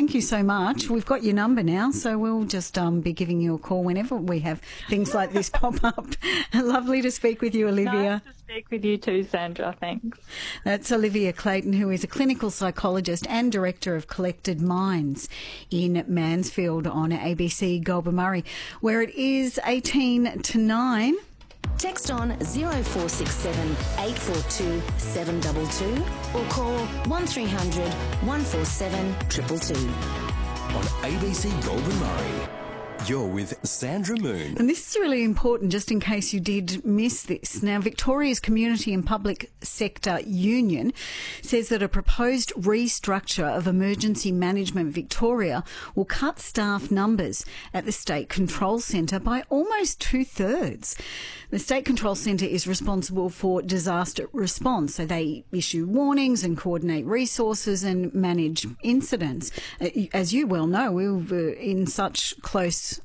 Thank you so much. We've got your number now, so we'll just be giving you a call whenever we have things like this pop up. Lovely to speak with you, Olivia. Nice to speak with you too, Sandra. Thanks. That's Olivia Clayton, who is a clinical psychologist and director of Collected Minds in Mansfield on ABC Goulburn Murray, where it is 18 to 9. Text on 0467 842 722 or call 1300 147 222. On ABC Goulburn Murray, you're with Sandra Moon. And this is really important, just in case you did miss this. Now, Victoria's Community and Public Sector Union says that a proposed restructure of Emergency Management Victoria will cut staff numbers at the State Control Centre by almost 2/3. The State Control Centre is responsible for disaster response, so they issue warnings and coordinate resources and manage incidents. As you well know, we were in such close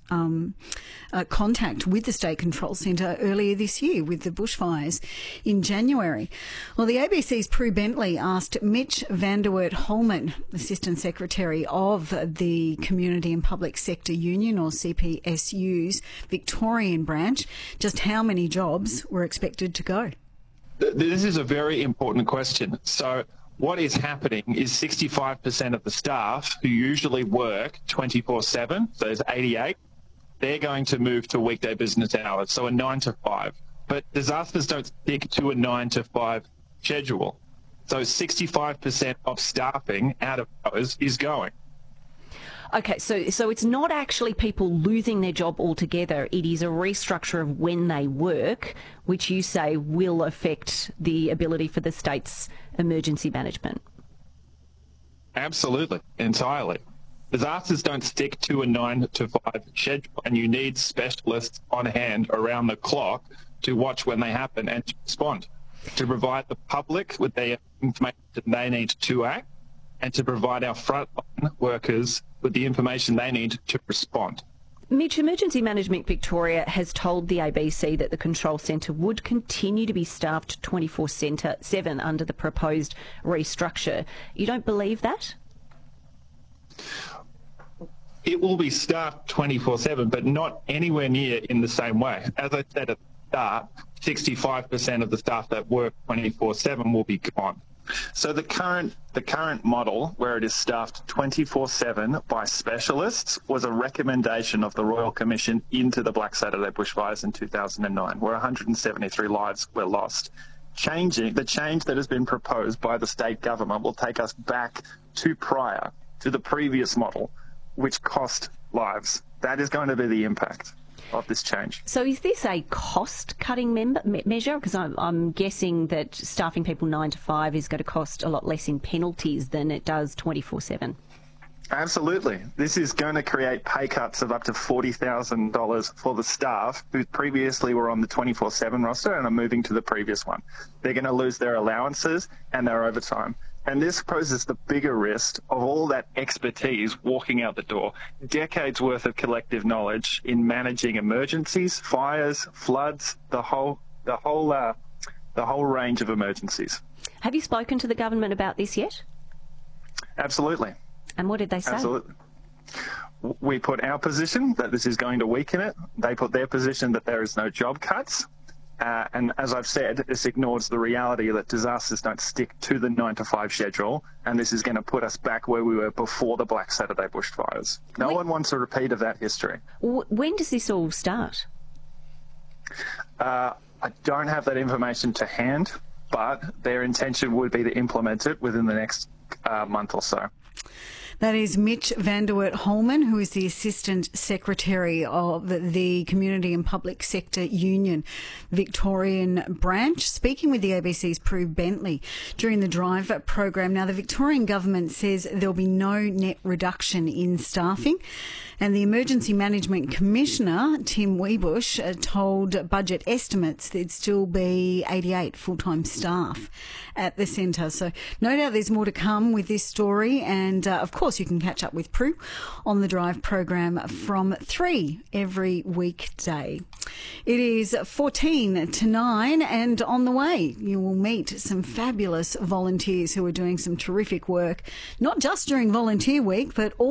contact with the State Control Centre earlier this year with the bushfires in January. Well, the ABC's Prue Bentley asked Mitch van der Wert Holman, Assistant Secretary of the Community and Public Sector Union, or CPSU's Victorian branch, just how many jobs were expected to go. This is a very important question. So what is happening is 65% of the staff who usually work 24/7, so there's 88, they're going to move to weekday business hours, so a 9 to 5. But disasters don't stick to a 9 to 5 schedule. So 65% of staffing out of hours is going. Okay, so it's not actually people losing their job altogether. It is a restructure of when they work, which you say will affect the ability for the state's emergency management. Absolutely, entirely. Disasters don't stick to a 9 to 5 schedule, and you need specialists on hand around the clock to watch when they happen and to respond, to provide the public with the information they need to act, and to provide our frontline workers with the information they need to respond. Mitch, Emergency Management Victoria has told the ABC that the control centre would continue to be staffed 24/7 under the proposed restructure. You don't believe that? It will be staffed 24/7, but not anywhere near in the same way. As I said at the start, 65% of the staff that work 24/7 will be gone. So the current model, where it is staffed 24/7 by specialists, was a recommendation of the Royal Commission into the Black Saturday bushfires in 2009, where 173 lives were lost. The change that has been proposed by the state government will take us back to prior to the previous model, which cost lives. That is going to be the impact of this change. So is this a cost-cutting measure? Because I'm guessing that staffing people 9 to 5 is going to cost a lot less in penalties than it does 24/7. Absolutely. This is going to create pay cuts of up to $40,000 for the staff who previously were on the 24/7 roster and are moving to the previous one. They're going to lose their allowances and their overtime. And this poses the bigger risk of all that expertise walking out the door, decades worth of collective knowledge in managing emergencies, fires, floods, the whole range of emergencies. Have you spoken to the government about this yet? Absolutely. And what did they say? Absolutely. We put our position that this is going to weaken it. They put their position that there is no job cuts. And as I've said, this ignores the reality that disasters don't stick to the 9 to 5 schedule, and this is going to put us back where we were before the Black Saturday bushfires. No one wants a repeat of that history. When does this all start? I don't have that information to hand, but their intention would be to implement it within the next month or so. That is Mitch van der Wert Holman, who is the Assistant Secretary of the Community and Public Sector Union Victorian branch, speaking with the ABC's Prue Bentley during the Drive program. Now, the Victorian government says there'll be no net reduction in staffing, and the Emergency Management Commissioner, Tim Wiebusch, told Budget Estimates there'd still be 88 full-time staff at the centre. So no doubt there's more to come with this story, and of course you can catch up with Prue on the Drive program from 3 every weekday. It is 14 to 9, and on the way you will meet some fabulous volunteers who are doing some terrific work, not just during Volunteer Week, but all